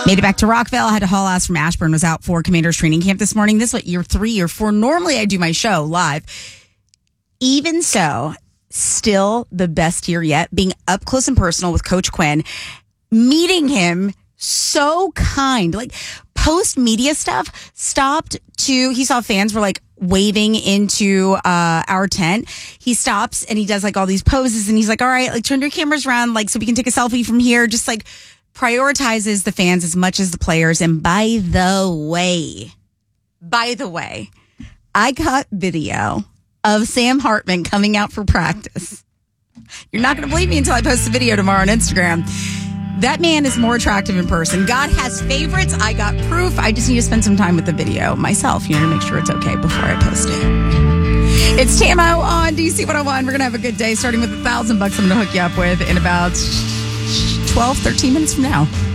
Made it back to Rockville. Had to haul ass from Ashburn. Was out for Commander's training camp this morning. This is what, year 3, year 4. Normally I do my show live. Even so, still the best year yet. Being up close and personal with Coach Quinn. Meeting him, so kind. Like, post media stuff, stopped to, he saw fans were like waving into our tent. He stops and he does like all these poses and he's like, all right, like turn your cameras around like so we can take a selfie from here. Just like prioritizes the fans as much as the players. And by the way, I got video of Sam Hartman coming out for practice. You're not going to believe me until I post the video tomorrow on Instagram. That man is more attractive in person. God has favorites. I got proof. I just need to spend some time with the video myself, to make sure it's okay before I post it. It's Tamo on DC 101. We're going to have a good day, starting with $1,000 I'm going to hook you up with in about 12, 13 minutes from now.